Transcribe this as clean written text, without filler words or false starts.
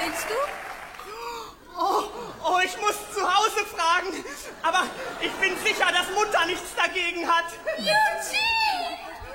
meinst du? Oh, ich muss zu Hause fragen. Aber ich bin sicher, dass Mutter nichts dagegen hat. Luzi!